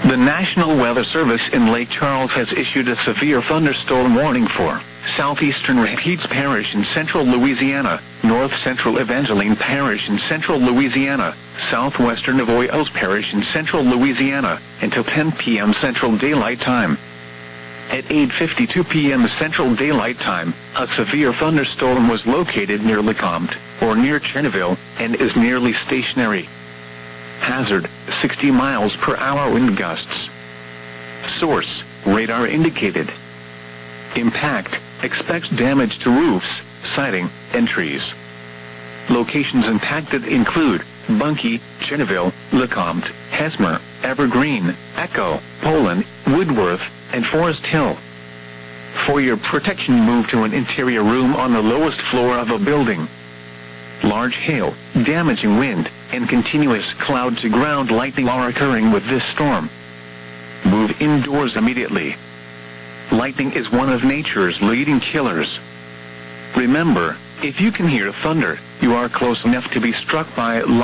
The National Weather Service in Lake Charles has issued a severe thunderstorm warning for southeastern Rapides Parish in central Louisiana, north-central Evangeline Parish in central Louisiana, southwestern Avoyelles Parish in central Louisiana, until 10 p.m. Central Daylight Time. At 8:52 p.m. Central Daylight Time, a severe thunderstorm was located near Lecomte, or near Cherniville, and is nearly stationary. Hazard, 60 miles per hour wind gusts. Source, radar indicated. Impact, expects damage to roofs, siding, and trees. Locations impacted include Bunkie, Cherniville, Lecomte, Hesmer, Evergreen, Echo, Poland, Woodworth, and Forest Hill. For your protection, move to an interior room on the lowest floor of a building. Large hail, damaging wind, and continuous cloud-to-ground lightning are occurring with this storm. Move indoors immediately. Lightning is one of nature's leading killers. Remember, if you can hear thunder, you are close enough to be struck by lightning.